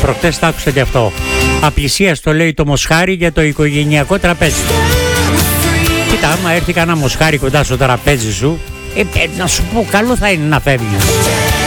Προχτές τα άκουσα και αυτό. Απλησίας το λέει το μοσχάρι για το οικογενειακό τραπέζι. Κοίτα, άμα έρθει κανένα μοσχάρι κοντά στο τραπέζι σου, να σου πω, καλό θα είναι να φεύγει.